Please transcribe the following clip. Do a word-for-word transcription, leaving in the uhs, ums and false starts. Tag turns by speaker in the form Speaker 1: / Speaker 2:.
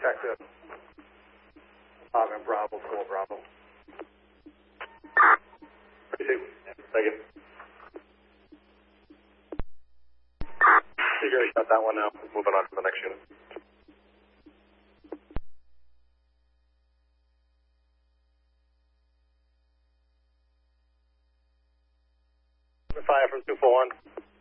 Speaker 1: Detective. Department Bravo, four Bravo.
Speaker 2: Precinct. Second. You guys got that one now. Moving on to the next unit. Fire from two four one.